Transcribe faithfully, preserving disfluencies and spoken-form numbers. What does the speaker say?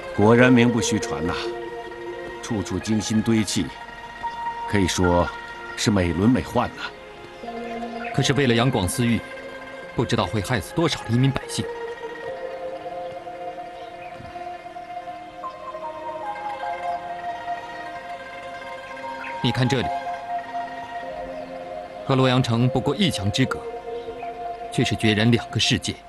果然名不虚传呐，处处精心堆砌，可以说是美轮美奂呐。 可是为了杨广私欲，不知道会害死多少黎民百姓。你看这里，和洛阳城不过一墙之隔，却是决然两个世界。